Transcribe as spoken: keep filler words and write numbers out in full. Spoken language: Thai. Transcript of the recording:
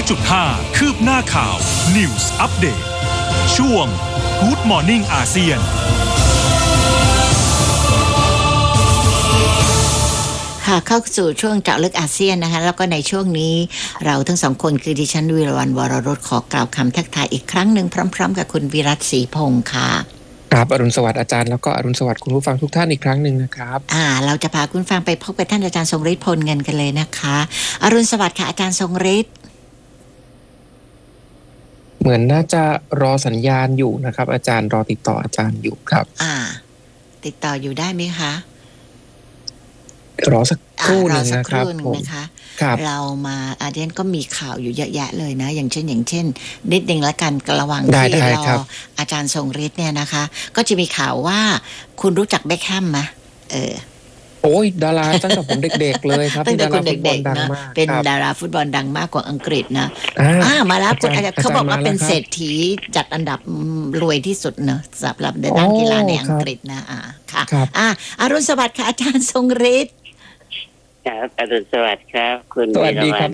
จุดห้า คืบหน้าข่าว News Update ช่วง Good Morning อาเซียนค่ะเข้าสู่ช่วงเจาะลึกอาเซียนนะคะแล้วก็ในช่วงนี้เราทั้งสองคนคือดิฉันวีรวรรณวรรสขอกล่าวคำทักทายอีกครั้งหนึ่งพร้อมๆกับคุณวิรัตศรีพงษ์ค่ะครับอรุณสวัสดิ์อาจารย์แล้วก็อรุณสวัสดิ์คุณผู้ฟังทุกท่านอีกครั้งหนึ่งนะครับอ่าเราจะพาคุณฟังไปพบกับท่านอาจารย์ทรงฤทธิ์พลเงินกันเลยนะคะอรุณสวัสดิ์ค่ะอาจารย์ทรงฤทธิ์เหมือนน่าจะรอสัญญาณอยู่นะครับอาจารย์รอติดต่ออาจารย์อยู่ครับอ่าติดต่ออยู่ได้ไหมคะรอสักครู่หนึ่งนะครับผมเรามาอาเดียนก็มีข่าวอยู่เยอะแยะเลยนะอย่างเช่นอย่างเช่นนิดนึงละกันระหว่างที่รออาจารย์ทรงฤทธิ์เนี่ยนะคะก็จะมีข่าวว่าคุณรู้จักเบคแฮมไหมเออโอ้ยดาราตั้งแต่ผมเด็กๆเลยครับตั้งแต่คนเด็กๆนะเป็นดาราฟุตบอลดังมากกว่าอังกฤษนะอ่ามาแล้วคุณอาจารย์เขาบอกว่าเป็นเศรษฐีจัดอันดับรวยที่สุดเนอะสำหรับด้านกีฬาในอังกฤษนะอ่าค่ะอ่าอรุณสวัสดิ์ค่ะอาจารย์ทรงฤทธิ์ครับอรุณสวัสดิ์ครับคุณสวัสดีครับ